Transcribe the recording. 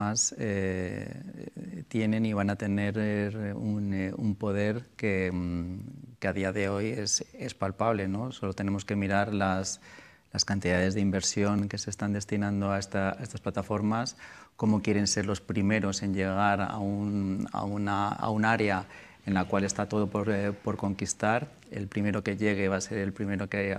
Más tienen y van a tener un poder que a día de hoy es palpable, ¿no? Solo tenemos que mirar las cantidades de inversión que se están destinando a estas plataformas, cómo quieren ser los primeros en llegar a un área en la cual está todo por conquistar. El primero que llegue va a ser el primero que